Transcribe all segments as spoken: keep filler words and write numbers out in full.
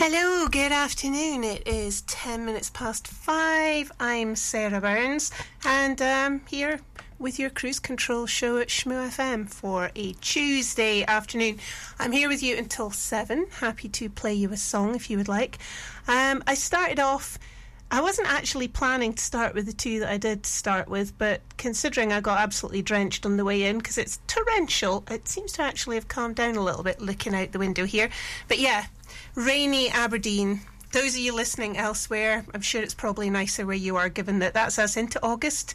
Hello, good afternoon. It is ten minutes past five. I'm Sarah Burns, and um, here with your cruise control show at Shmoo F M for a Tuesday afternoon. I'm here with you until seven. Happy to play you a song if you would like. Um, I started off, I wasn't actually planning to start with the two that I did start with, but considering I got absolutely drenched on the way in because it's torrential, it seems to actually have calmed down a little bit looking out the window here. But yeah, rainy Aberdeen. Those of you listening elsewhere, I'm sure it's probably nicer where you are, given that that's us into August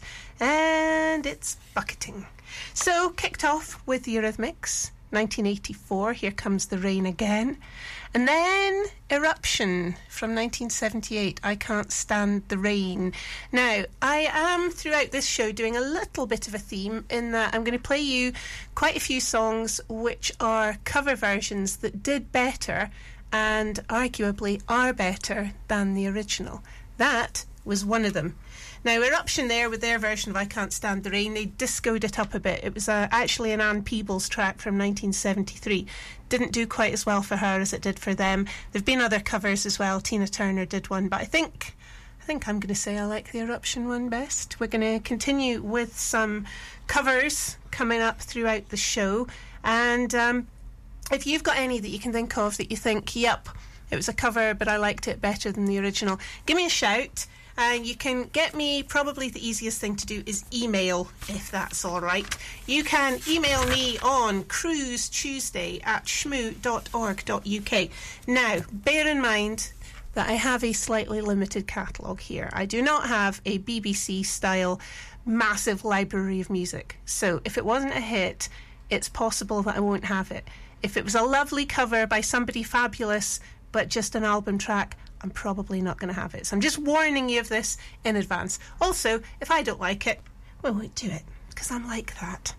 and it's bucketing. So, kicked off with the Eurythmics, nineteen eighty-four, Here Comes the Rain Again. And then Eruption from nineteen seventy-eight, I Can't Stand the Rain. Now, I am throughout this show doing a little bit of a theme in that I'm going to play you quite a few songs which are cover versions that did better and arguably are better than the original. That was one of them. Now, Eruption there, with their version of I Can't Stand the Rain, they discoed it up a bit. It was uh, actually an Ann Peebles track from nineteen seventy-three. Didn't do quite as well for her as it did for them. There have been other covers as well. Tina Turner did one, but I think I think I'm going to say I like the Eruption one best. We're going to continue with some covers coming up throughout the show, and um, if you've got any that you can think of that you think, yep, it was a cover but I liked it better than the original, give me a shout. And uh, you can get me, probably the easiest thing to do is email, if that's all right. You can email me on cruisetuesday at shmoo dot org dot uk. Now, bear in mind that I have a slightly limited catalogue here. I do not have a B B C-style massive library of music. So if it wasn't a hit, it's possible that I won't have it. If it was a lovely cover by somebody fabulous, but just an album track, I'm probably not going to have it. So I'm just warning you of this in advance. Also, if I don't like it, we won't do it, because I'm like that.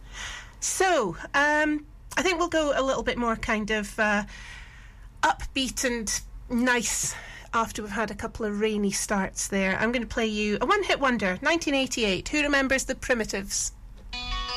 So, um, I think we'll go a little bit more kind of uh, upbeat and nice after we've had a couple of rainy starts there. I'm going to play you a one-hit wonder, nineteen eighty-eight. Who remembers the Primitives?